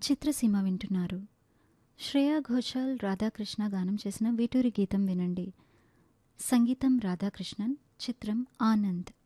చిత్రసీమ వింటున్నారు. శ్రేయా ఘోషాల్, రాధాకృష్ణ గానం చేసిన వేటూరి గీతం వినండి. సంగీతం రాధాకృష్ణన్, చిత్రం ఆనంద్.